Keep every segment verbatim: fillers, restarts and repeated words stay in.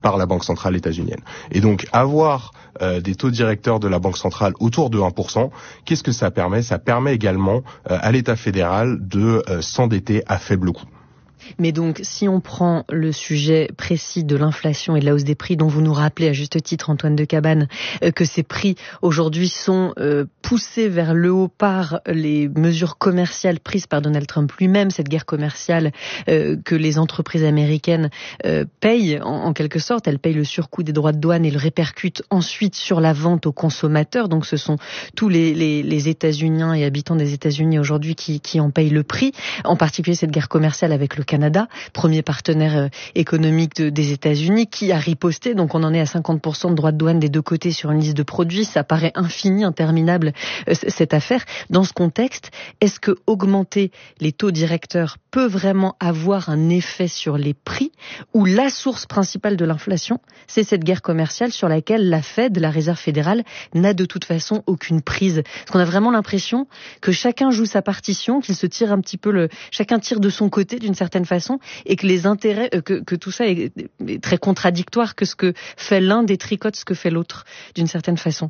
par la Banque centrale états-unienne. Et donc avoir euh, des taux directeurs de la Banque centrale autour de un pour cent, qu'est-ce que ça permet ? Ça permet également euh, à l'État fédéral de euh, s'endetter à faible coût. Mais donc, si on prend le sujet précis de l'inflation et de la hausse des prix, dont vous nous rappelez à juste titre, Antoine de Cabane, euh, que ces prix aujourd'hui sont euh, poussés vers le haut par les mesures commerciales prises par Donald Trump lui-même, cette guerre commerciale euh, que les entreprises américaines euh, payent en, en quelque sorte, elles payent le surcoût des droits de douane et le répercutent ensuite sur la vente aux consommateurs. Donc, ce sont tous les, les, les États-Uniens et habitants des États-Unis aujourd'hui qui, qui en payent le prix, en particulier cette guerre commerciale avec le Canada, premier partenaire euh, économique de, des États-Unis, qui a riposté. Donc on en est à cinquante pour cent de droits de douane des deux côtés sur une liste de produits. Ça paraît infini, interminable, euh, cette affaire. Dans ce contexte, est-ce que augmenter les taux directeurs peut vraiment avoir un effet sur les prix, ou la source principale de l'inflation, c'est cette guerre commerciale sur laquelle la Fed, la Réserve fédérale, n'a de toute façon aucune prise? Parce qu'on a vraiment l'impression que chacun joue sa partition, qu'il se tire un petit peu le, chacun tire de son côté d'une certaine façon, et que les intérêts, que, que tout ça est, est très contradictoire, que ce que fait l'un détricote ce que fait l'autre d'une certaine façon.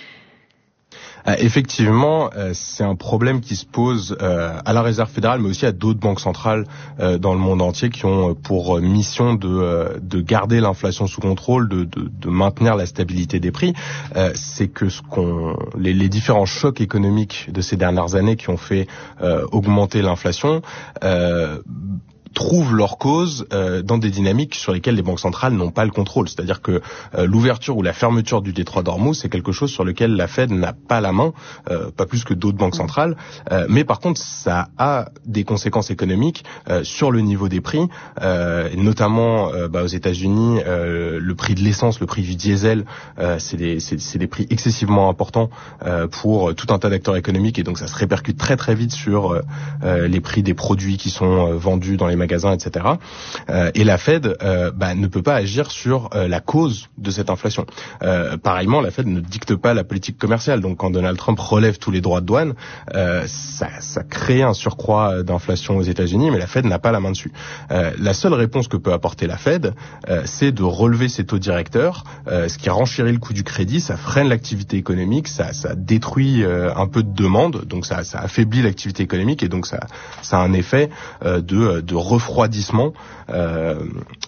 Euh, effectivement, euh, c'est un problème qui se pose euh, à la Réserve fédérale, mais aussi à d'autres banques centrales euh, dans le monde entier qui ont pour mission de, euh, de garder l'inflation sous contrôle, de, de, de maintenir la stabilité des prix. Euh, c'est que ce qu'on, les, les différents chocs économiques de ces dernières années qui ont fait euh, augmenter l'inflation euh, trouvent leur cause euh, dans des dynamiques sur lesquelles les banques centrales n'ont pas le contrôle. C'est-à-dire que euh, l'ouverture ou la fermeture du détroit d'Ormuz, c'est quelque chose sur lequel la Fed n'a pas la main, euh, pas plus que d'autres banques centrales. Euh, mais par contre, ça a des conséquences économiques euh, sur le niveau des prix, euh, notamment euh, bah, aux États-Unis, euh, le prix de l'essence, le prix du diesel, euh, c'est des, c'est, c'est des prix excessivement importants euh, pour tout un tas d'acteurs économiques, et donc ça se répercute très très vite sur euh, les prix des produits qui sont euh, vendus dans les magasins, et cetera. Euh, et la Fed euh, bah, ne peut pas agir sur euh, la cause de cette inflation. Euh, pareillement, la Fed ne dicte pas la politique commerciale. Donc, quand Donald Trump relève tous les droits de douane, euh, ça, ça crée un surcroît d'inflation aux États-Unis, mais la Fed n'a pas la main dessus. Euh, la seule réponse que peut apporter la Fed, euh, c'est de relever ses taux directeurs, euh, ce qui renchérit le coût du crédit, ça freine l'activité économique, ça, ça détruit euh, un peu de demande, donc ça, ça affaiblit l'activité économique, et donc ça, ça a un effet euh, de, de refroidissement. Euh,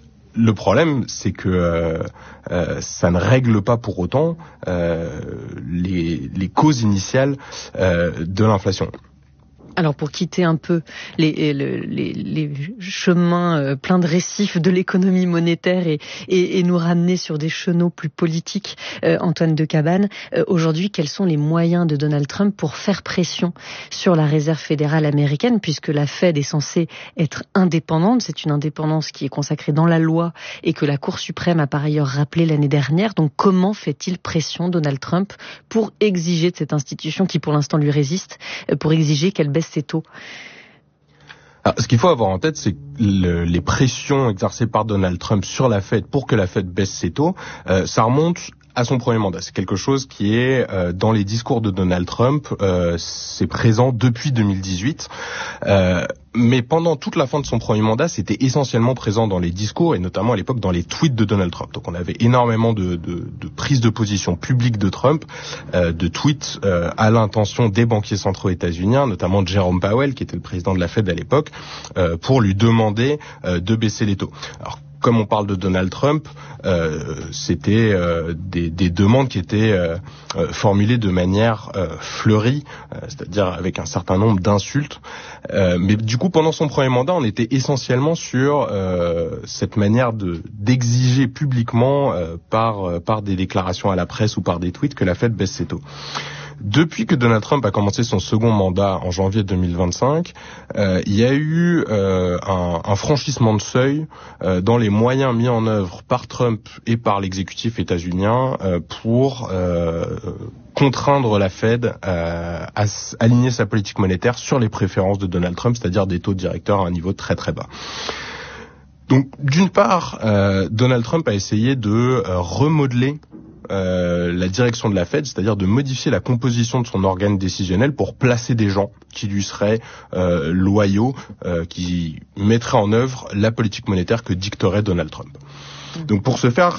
le problème, c'est que euh, euh, ça ne règle pas pour autant euh, les, les causes initiales euh, de l'inflation. Alors pour quitter un peu les, les, les, les chemins euh, pleins de récifs de l'économie monétaire et, et, et nous ramener sur des chenaux plus politiques, euh, Antoine de Cabane, euh, aujourd'hui, quels sont les moyens de Donald Trump pour faire pression sur la Réserve fédérale américaine, puisque la Fed est censée être indépendante, c'est une indépendance qui est consacrée dans la loi et que la Cour suprême a par ailleurs rappelé l'année dernière. Donc comment fait-il pression, Donald Trump, pour exiger de cette institution qui pour l'instant lui résiste, euh, pour exiger qu'elle baisse ses taux? Alors, ce qu'il faut avoir en tête, c'est que le, les pressions exercées par Donald Trump sur la Fed pour que la Fed baisse ses taux, euh, ça remonte à son premier mandat. C'est quelque chose qui est euh, dans les discours de Donald Trump, euh, c'est présent depuis deux mille dix-huit. Euh, mais pendant toute la fin de son premier mandat, c'était essentiellement présent dans les discours et notamment à l'époque dans les tweets de Donald Trump. Donc on avait énormément de, de, de prises de position publiques de Trump, euh, de tweets euh, à l'intention des banquiers centraux états-uniens, notamment Jerome Powell, qui était le président de la Fed à l'époque, euh, pour lui demander euh, de baisser les taux. Alors, comme on parle de Donald Trump, euh, c'était euh, des, des demandes qui étaient euh, euh, formulées de manière euh, fleurie, euh, c'est-à-dire avec un certain nombre d'insultes. Euh, mais du coup, pendant son premier mandat, on était essentiellement sur euh, cette manière de d'exiger publiquement euh, par euh, par des déclarations à la presse ou par des tweets que la Fed baisse ses taux. Depuis que Donald Trump a commencé son second mandat en janvier deux mille vingt-cinq, euh, il y a eu euh, un, un franchissement de seuil euh, dans les moyens mis en œuvre par Trump et par l'exécutif états-unien euh, pour euh, contraindre la Fed euh, à aligner sa politique monétaire sur les préférences de Donald Trump, c'est-à-dire des taux directeurs à un niveau très très bas. Donc, d'une part, euh, Donald Trump a essayé de euh, remodeler Euh, la direction de la Fed, c'est-à-dire de modifier la composition de son organe décisionnel pour placer des gens qui lui seraient euh, loyaux, euh, qui mettraient en œuvre la politique monétaire que dicterait Donald Trump. Donc pour ce faire,